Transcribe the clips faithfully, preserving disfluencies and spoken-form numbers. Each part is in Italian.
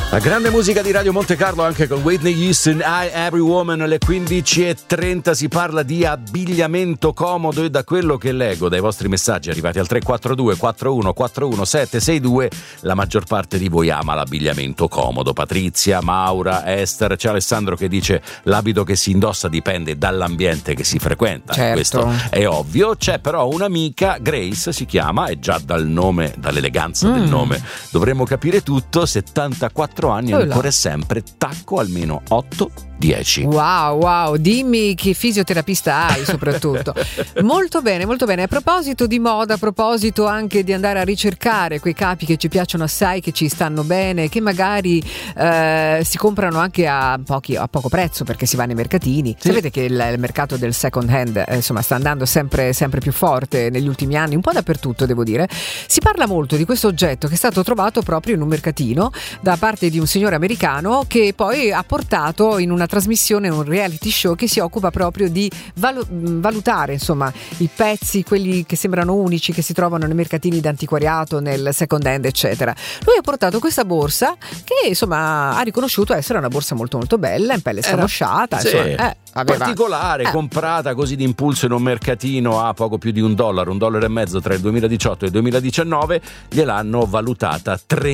La grande musica di Radio Monte Carlo anche con Whitney Houston, I Every Woman. Alle quindici e trenta si parla di abbigliamento comodo e da quello che leggo dai vostri messaggi arrivati al tre quattro due quattro uno quattro uno sette sei due, la maggior parte di voi ama l'abbigliamento comodo. Patrizia, Maura, Esther, c'è Alessandro che dice l'abito che si indossa dipende dall'ambiente che si frequenta. Certo. Questo è ovvio. C'è però un'amica, Grace si chiama, e già dal nome, dall'eleganza mm. del nome dovremmo capire tutto, settantaquattro anni, ancora sempre tacco almeno otto dieci. Wow, wow, dimmi che fisioterapista hai soprattutto. Molto bene, molto bene. A proposito di moda, a proposito anche di andare a ricercare quei capi che ci piacciono assai, che ci stanno bene, che magari eh, si comprano anche a, pochi, a poco prezzo perché si va nei mercatini. Sì. Sapete che il, il mercato del second hand eh, insomma sta andando sempre, sempre più forte negli ultimi anni, un po' dappertutto devo dire. Si parla molto di questo oggetto che è stato trovato proprio in un mercatino da parte di un signore americano che poi ha portato in una trasmissione, un reality show che si occupa proprio di valu- valutare insomma i pezzi, quelli che sembrano unici, che si trovano nei mercatini d'antiquariato, nel second hand eccetera. Lui ha portato questa borsa che insomma ha riconosciuto essere una borsa molto molto bella, in pelle scamosciata, sì, insomma, eh, aveva... particolare, eh. comprata così d'impulso in un mercatino a poco più di un dollaro, un dollaro e mezzo tra il duemiladiciotto e il duemiladiciannove, gliel'hanno valutata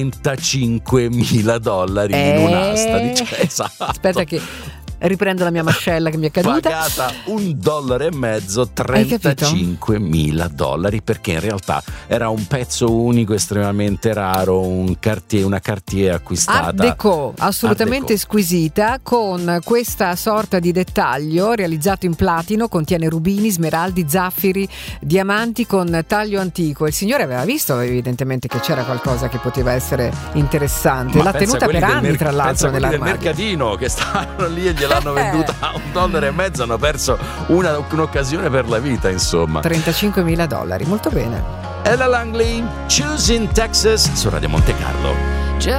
trentacinquemila dollari eh. in un'asta. Dice, esatto. Aspetta che riprendo la mia mascella che mi è caduta. Pagata un dollaro e mezzo, trentacinquemila dollari, perché in realtà era un pezzo unico estremamente raro, un Cartier, una Cartier acquistata Art Deco, assolutamente Art Deco. Squisita, con questa sorta di dettaglio realizzato in platino, contiene rubini, smeraldi, zaffiri, diamanti con taglio antico. Il signore aveva visto evidentemente che c'era qualcosa che poteva essere interessante. Ma l'ha tenuta per anni mer- tra l'altro nell'armadio. Del mercatino che stavano lì e gliel'hanno venduta a un dollaro e mezzo, hanno perso una, un'occasione per la vita, insomma. trentacinquemila dollari, molto bene. Ella Langley, Choose in Texas su Radio Monte Carlo.